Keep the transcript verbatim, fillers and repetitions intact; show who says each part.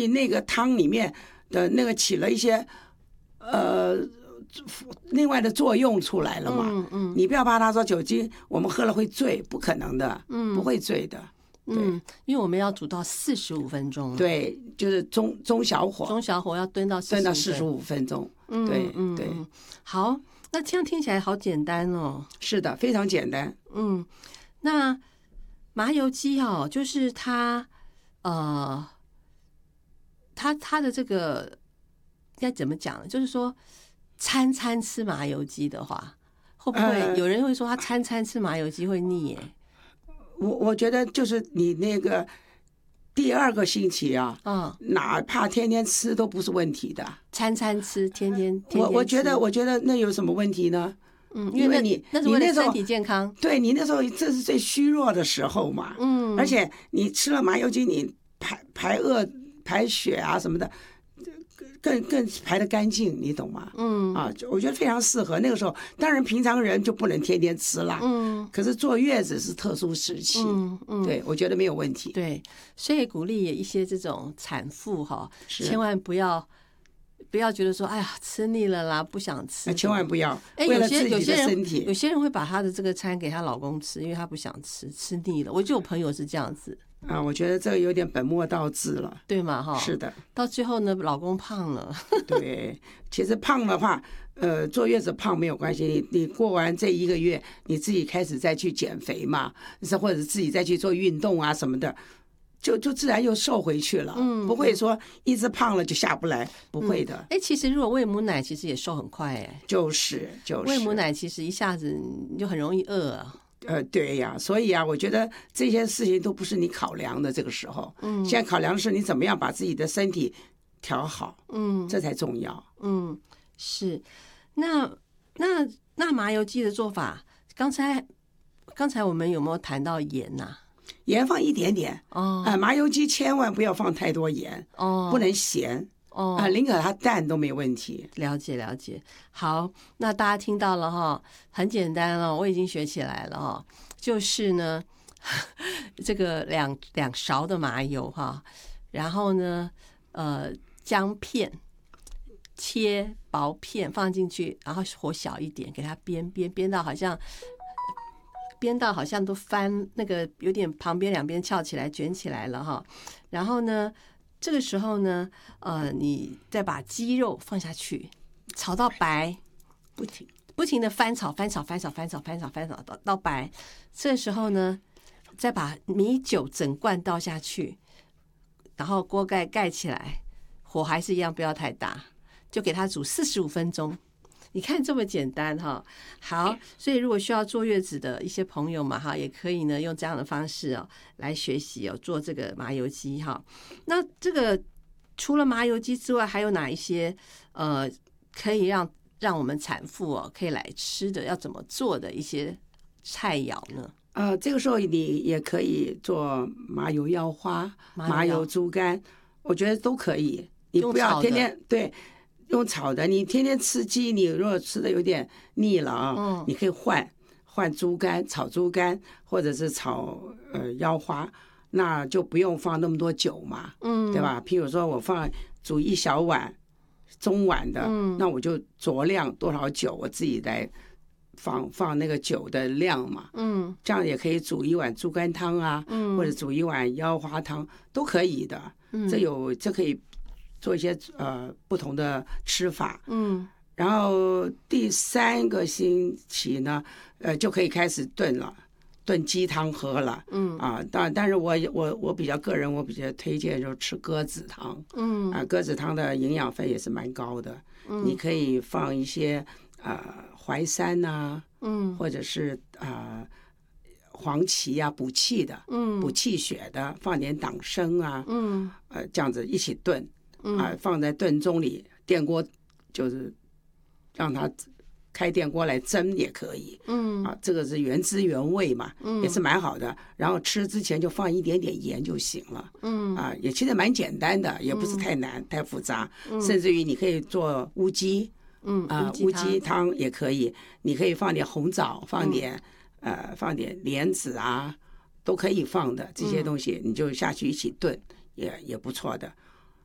Speaker 1: 那个汤里面的那个起了一些呃另外的作用出来了嘛。嗯嗯，你不要怕他说酒精我们喝了会醉，不可能的，嗯，不会醉的。
Speaker 2: 嗯，因为我们要煮到四十五分钟。
Speaker 1: 对，就是中中小火，
Speaker 2: 中小火要炖到
Speaker 1: 炖到四十五分钟。
Speaker 2: 嗯，
Speaker 1: 对，
Speaker 2: 嗯对。好，那这样听起来好简单哦。
Speaker 1: 是的，非常简单。
Speaker 2: 嗯，那麻油鸡哦，就是它呃，它它的这个应该怎么讲呢？就是说，餐餐吃麻油鸡的话，会不会有人会说他餐餐吃麻油鸡会腻耶？
Speaker 1: 我我觉得就是你那个第二个星期啊，嗯，哪怕天天吃都不是问题的。
Speaker 2: 餐餐吃，天天天天吃。
Speaker 1: 我我觉得我觉得那有什么问题呢？
Speaker 2: 嗯，因为你那是为了身体健康。
Speaker 1: 对，你那时候这是最虚弱的时候嘛。嗯，而且你吃了麻油鸡，你排排恶排血啊什么的。更更排得干净，你懂吗？嗯啊，我觉得非常适合那个时候。当然，平常人就不能天天吃啦。嗯，可是坐月子是特殊时期。嗯嗯，对，我觉得没有问题。
Speaker 2: 对，所以鼓励一些这种产妇哈，千万不要不要觉得说，哎呀，吃腻了啦，不想吃。
Speaker 1: 千万不要。
Speaker 2: 哎，
Speaker 1: 为了
Speaker 2: 自己的
Speaker 1: 身体，
Speaker 2: 有些人会把他的这个餐给她老公吃，因为他不想吃，吃腻了。我就有朋友是这样子。
Speaker 1: 啊，我觉得这个有点本末倒置了，
Speaker 2: 对嘛？哈，
Speaker 1: 是的。
Speaker 2: 到最后呢，老公胖了。
Speaker 1: 对，其实胖的话，呃，坐月子胖没有关系，你你过完这一个月，你自己开始再去减肥嘛，是或者自己再去做运动啊什么的，就就自然又瘦回去了。嗯，不会说一直胖了就下不来，不会的。
Speaker 2: 哎、嗯，其实如果喂母奶，其实也瘦很快哎。
Speaker 1: 就是就是。
Speaker 2: 喂母奶其实一下子你就很容易饿啊。
Speaker 1: 呃，对呀，所以啊，我觉得这些事情都不是你考量的这个时候。嗯，现在考量的是你怎么样把自己的身体调好。嗯，这才重要。
Speaker 2: 嗯，是。那那那麻油鸡的做法，刚才刚才我们有没有谈到盐呐、啊？
Speaker 1: 盐放一点点。哦。啊、呃，麻油鸡千万不要放太多盐。哦。不能咸。哦啊，宁可它淡都没问题。
Speaker 2: 了解了解，好，那大家听到了哈，很简单了，我已经学起来了哈。就是呢，这个两两勺的麻油哈，然后呢，呃，姜片切薄片放进去，然后火小一点，给它煸煸煸到好像煸到好像都翻那个有点旁边两边翘起来卷起来了哈，然后呢。这个时候呢，呃，你再把鸡肉放下去，炒到白，
Speaker 1: 不停
Speaker 2: 不停的翻炒翻炒翻炒翻炒翻炒翻炒到到白。这时候呢，再把米酒整罐倒下去，然后锅盖盖起来，火还是一样不要太大，就给它煮四十五分钟。你看这么简单哈，好，所以如果需要坐月子的一些朋友嘛哈，也可以呢用这样的方式哦来学习哦做这个麻油鸡哈。那这个除了麻油鸡之外，还有哪一些呃可以让让我们产妇哦可以来吃的，要怎么做的一些菜肴呢？
Speaker 1: 呃，这个时候你也可以做麻油腰花、麻油猪肝，我觉得都可以。你不要天天对。用炒的，你天天吃鸡，你如果吃的有点腻了啊，嗯、你可以换换猪肝，炒猪肝，或者是炒呃腰花，那就不用放那么多酒嘛，嗯，对吧？譬如说我放煮一小碗中碗的，嗯，那我就酌量多少酒，我自己来放放那个酒的量嘛，嗯，这样也可以煮一碗猪肝汤啊，嗯，或者煮一碗腰花汤都可以的，嗯，这有这可以。做一些呃不同的吃法，嗯，然后第三个星期呢，呃就可以开始炖了，炖鸡汤喝了，嗯啊，当然，但是我我我比较个人，我比较推荐就吃鸽子汤，嗯啊，鸽子汤的营养分也是蛮高的，嗯，你可以放一些啊淮山呐，嗯，或者是啊。黄芪啊，补气的，嗯，补气血的，放点党参啊，嗯，呃，这样子一起炖。啊，放在炖盅里，电锅就是让它开电锅来蒸也可以。嗯，啊，这个是原汁原味嘛，嗯，也是蛮好的。然后吃之前就放一点点盐就行了。嗯，啊，也其实蛮简单的，也不是太难、嗯、太复杂。嗯，甚至于你可以做乌鸡，嗯啊，乌鸡汤也可以。你可以放点红枣，放点、嗯、呃，放点莲子啊，都可以放的这些东西，你就下去一起炖。也也不错的，